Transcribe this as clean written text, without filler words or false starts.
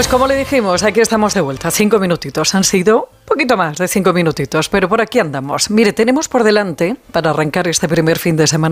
Pues como le dijimos, aquí estamos de vuelta. 5 minutitos. Han sido un poquito más de 5 minutitos, pero por aquí andamos. Mire, tenemos por delante, para arrancar este primer fin de semana